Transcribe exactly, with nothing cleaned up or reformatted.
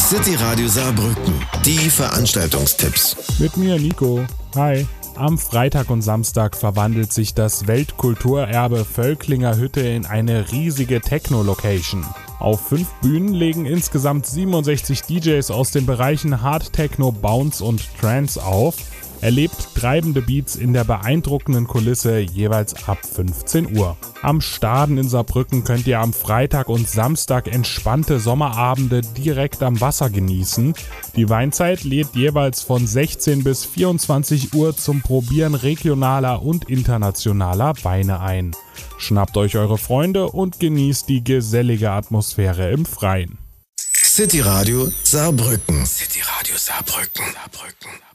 City Radio Saarbrücken. Die Veranstaltungstipps. Mit mir, Nico. Hi. Am Freitag und Samstag verwandelt sich das Weltkulturerbe Völklinger Hütte in eine riesige Techno-Location. Auf fünf Bühnen legen insgesamt siebenundsechzig D Js aus den Bereichen Hard Techno, Bounce und Trance auf. Erlebt treibende Beats in der beeindruckenden Kulisse jeweils ab fünfzehn Uhr. Am Staden in Saarbrücken könnt ihr am Freitag und Samstag entspannte Sommerabende direkt am Wasser genießen. Die Weinzeit lädt jeweils von sechzehn bis vierundzwanzig Uhr zum Probieren regionaler und internationaler Weine ein. Schnappt euch eure Freunde und genießt die gesellige Atmosphäre im Freien. City Radio Saarbrücken. City Radio Saarbrücken. Saarbrücken.